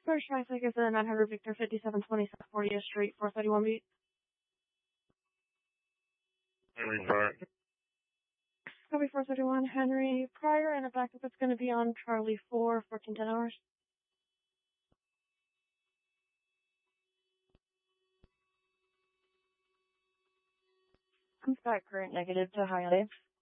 First traffic is a 900 Victor 5720 South 40th Street, 431 beat. Henry Pryor. Copy 431 Henry Pryor, and a backup is going to be on Charlie 4, 1410 hours. Comes back current negative to high on